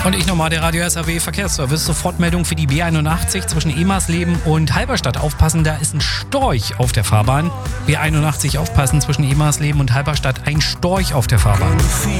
Und ich nochmal, der Radio SAW Verkehrsservice. Sofortmeldung für die B81 zwischen Emersleben und Halberstadt. Aufpassen, da ist ein Storch auf der Fahrbahn. B81 aufpassen, zwischen Emersleben und Halberstadt ein Storch auf der Fahrbahn.